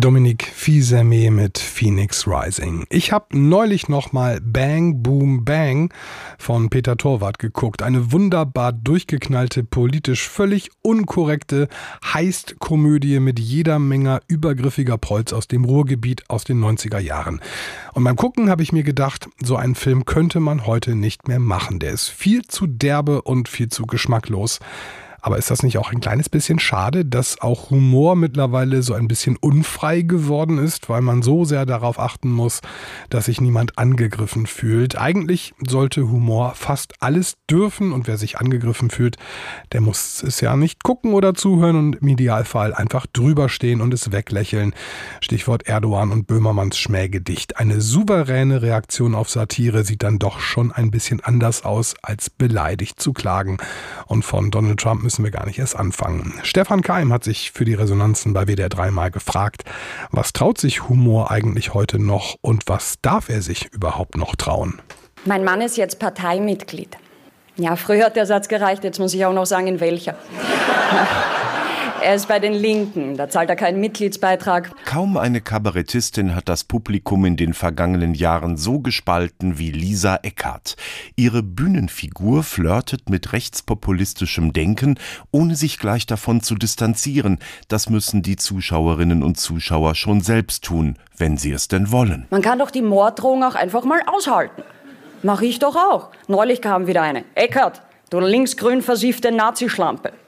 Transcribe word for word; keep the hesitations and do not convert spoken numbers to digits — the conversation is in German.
Dominique Fils-Aimé mit Phoenix Rising. Ich habe neulich nochmal Bang Boom Bang von Peter Torwart geguckt. Eine wunderbar durchgeknallte, politisch völlig unkorrekte Heist-Komödie mit jeder Menge übergriffiger Prolls aus dem Ruhrgebiet aus den neunziger Jahren. Und beim Gucken habe ich mir gedacht, so einen Film könnte man heute nicht mehr machen. Der ist viel zu derbe und viel zu geschmacklos. Aber ist das nicht auch ein kleines bisschen schade, dass auch Humor mittlerweile so ein bisschen unfrei geworden ist, weil man so sehr darauf achten muss, dass sich niemand angegriffen fühlt? Eigentlich sollte Humor fast alles dürfen und wer sich angegriffen fühlt, der muss es ja nicht gucken oder zuhören und im Idealfall einfach drüber stehen und es weglächeln. Stichwort Erdogan und Böhmermanns Schmähgedicht. Eine souveräne Reaktion auf Satire sieht dann doch schon ein bisschen anders aus, als beleidigt zu klagen. Und von Donald Trump müssen wir gar nicht erst anfangen. Stefan Keim hat sich für die Resonanzen bei W D R drei mal gefragt, was traut sich Humor eigentlich heute noch und was darf er sich überhaupt noch trauen? Mein Mann ist jetzt Parteimitglied. Ja, früher hat der Satz gereicht, jetzt muss ich auch noch sagen, in welcher. Er ist bei den Linken, da zahlt er keinen Mitgliedsbeitrag. Kaum eine Kabarettistin hat das Publikum in den vergangenen Jahren so gespalten wie Lisa Eckhardt. Ihre Bühnenfigur flirtet mit rechtspopulistischem Denken, ohne sich gleich davon zu distanzieren. Das müssen die Zuschauerinnen und Zuschauer schon selbst tun, wenn sie es denn wollen. Man kann doch die Morddrohung auch einfach mal aushalten. Mach ich doch auch. Neulich kam wieder eine. Eckhardt, du linksgrün versiffte Nazischlampe.